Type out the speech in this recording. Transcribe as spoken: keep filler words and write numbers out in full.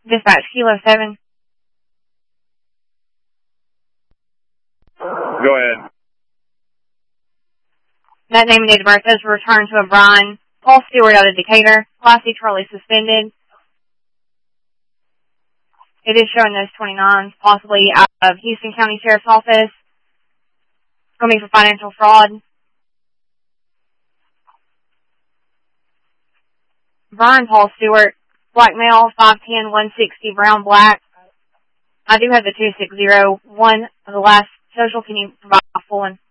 Dispatch Kilo seven. Go ahead. That name and date of birth is returned to a Brian Paul Stewart out of Decatur. Class C Charlie suspended. It is showing those twenty-nines, possibly out of Houston County Sheriff's Office. It's going to be for financial fraud. Brian Paul Stewart, black male, five ten, one sixty, brown, black. I do have the two six zero one of the last social. Can you provide a full one?